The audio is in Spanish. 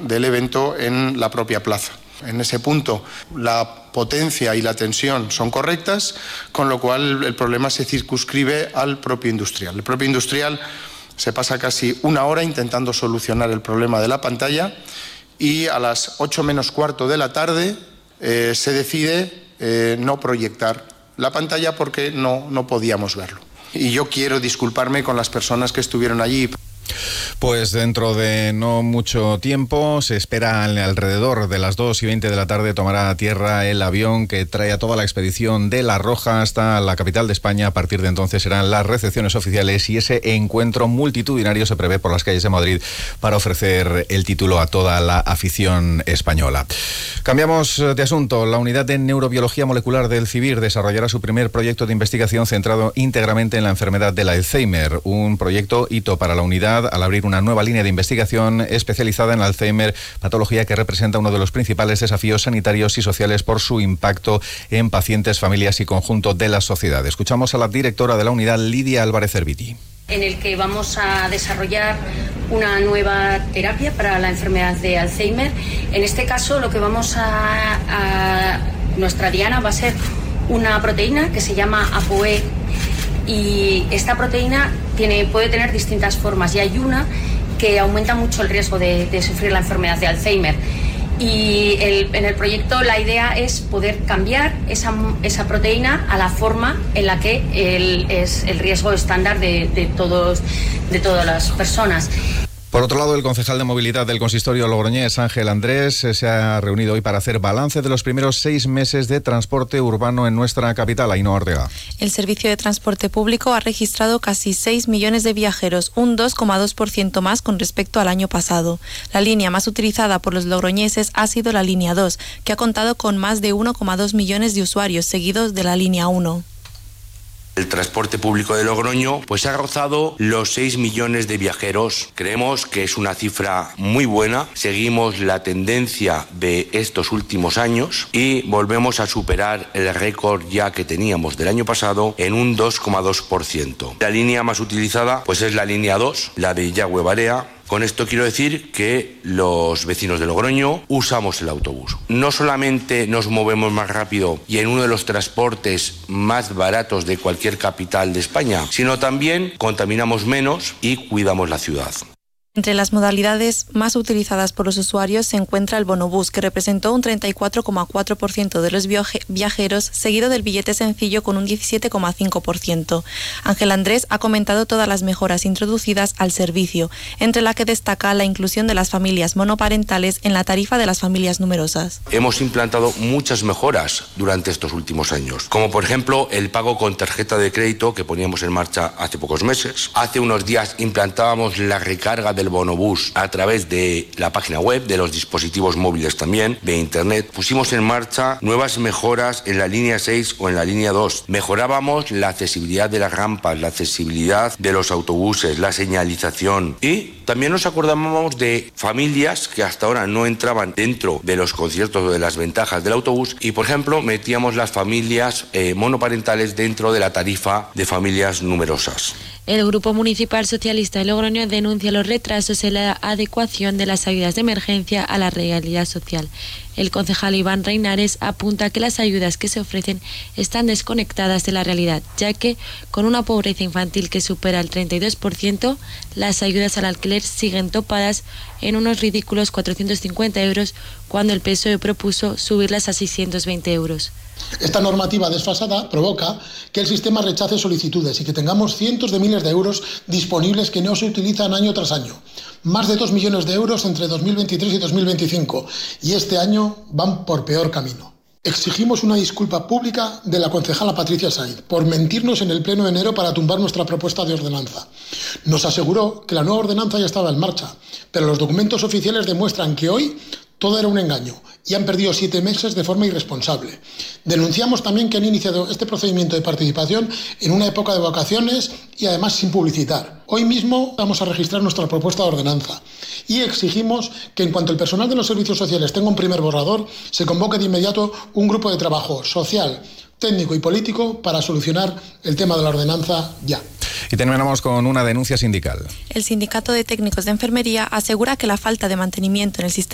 del evento en la propia plaza. En ese punto la potencia y la tensión son correctas, con lo cual el problema se circunscribe al propio industrial. El propio industrial se pasa casi una hora intentando solucionar el problema de la pantalla y a las 8 menos cuarto de la tarde se decide no proyectar la pantalla porque no podíamos verlo. Y yo quiero disculparme con las personas que estuvieron allí. Pues dentro de no mucho tiempo, se espera alrededor de las 2:20 de la tarde, tomará a tierra el avión que trae a toda la expedición de La Roja hasta la capital de España. A partir de entonces serán las recepciones oficiales y ese encuentro multitudinario se prevé por las calles de Madrid para ofrecer el título a toda la afición española. Cambiamos de asunto. La unidad de neurobiología molecular del CIVIR desarrollará su primer proyecto de investigación centrado íntegramente en la enfermedad del Alzheimer, un proyecto hito para la unidad al abrir una nueva línea de investigación especializada en Alzheimer, patología que representa uno de los principales desafíos sanitarios y sociales por su impacto en pacientes, familias y conjunto de la sociedad. Escuchamos a la directora de la unidad, Lidia Álvarez Cerviti. En el que vamos a desarrollar una nueva terapia para la enfermedad de Alzheimer. En este caso, lo que nuestra diana va a ser una proteína que se llama ApoE. Y esta proteína puede tener distintas formas y hay una que aumenta mucho el riesgo de sufrir la enfermedad de Alzheimer. Y en el proyecto la idea es poder cambiar esa proteína a la forma en la que es el riesgo estándar de todas las personas. Por otro lado, el concejal de movilidad del consistorio logroñés, Ángel Andrés, se ha reunido hoy para hacer balance de los primeros 6 meses de transporte urbano en nuestra capital, Ainhoa Ortega. El servicio de transporte público ha registrado casi 6 millones de viajeros, un 2,2% más con respecto al año pasado. La línea más utilizada por los logroñeses ha sido la línea 2, que ha contado con más de 1,2 millones de usuarios, seguidos de la línea 1. El transporte público de Logroño pues ha rozado los 6 millones de viajeros. Creemos que es una cifra muy buena. Seguimos la tendencia de estos últimos años y volvemos a superar el récord ya que teníamos del año pasado en un 2,2%. La línea más utilizada pues es la línea 2, la de Yagüe-Barea. Con esto quiero decir que los vecinos de Logroño usamos el autobús. No solamente nos movemos más rápido y en uno de los transportes más baratos de cualquier capital de España, sino también contaminamos menos y cuidamos la ciudad. Entre las modalidades más utilizadas por los usuarios se encuentra el bonobús, que representó un 34,4% de los viajeros, seguido del billete sencillo con un 17,5%. Ángel Andrés ha comentado todas las mejoras introducidas al servicio, entre las que destaca la inclusión de las familias monoparentales en la tarifa de las familias numerosas. Hemos implantado muchas mejoras durante estos últimos años, como por ejemplo el pago con tarjeta de crédito que poníamos en marcha hace pocos meses. Hace unos días implantábamos la recarga del bonobús a través de la página web, de los dispositivos móviles también, de internet. Pusimos en marcha nuevas mejoras en la línea 6 o en la línea 2. Mejorábamos la accesibilidad de las rampas, la accesibilidad de los autobuses, la señalización y también nos acordábamos de familias que hasta ahora no entraban dentro de los conciertos o de las ventajas del autobús y, por ejemplo, metíamos las familias monoparentales dentro de la tarifa de familias numerosas. El Grupo Municipal Socialista de Logroño denuncia los retrasos en la adecuación de las ayudas de emergencia a la realidad social. El concejal Iván Reinares apunta que las ayudas que se ofrecen están desconectadas de la realidad, ya que con una pobreza infantil que supera el 32%, las ayudas al alquiler siguen topadas en unos ridículos 450 euros, cuando el PSOE propuso subirlas a 620 euros. Esta normativa desfasada provoca que el sistema rechace solicitudes y que tengamos cientos de miles de euros disponibles que no se utilizan año tras año. Más de 2 millones de euros entre 2023 y 2025 y este año van por peor camino. Exigimos una disculpa pública de la concejala Patricia Sainz por mentirnos en el pleno de enero para tumbar nuestra propuesta de ordenanza. Nos aseguró que la nueva ordenanza ya estaba en marcha, pero los documentos oficiales demuestran que hoy todo era un engaño y han perdido 7 meses de forma irresponsable. Denunciamos también que han iniciado este procedimiento de participación en una época de vacaciones y además sin publicitar. Hoy mismo vamos a registrar nuestra propuesta de ordenanza y exigimos que en cuanto el personal de los servicios sociales tenga un primer borrador, se convoque de inmediato un grupo de trabajo social, técnico y político para solucionar el tema de la ordenanza ya. Y terminamos con una denuncia sindical. El Sindicato de Técnicos de Enfermería asegura que la falta de mantenimiento en el sistema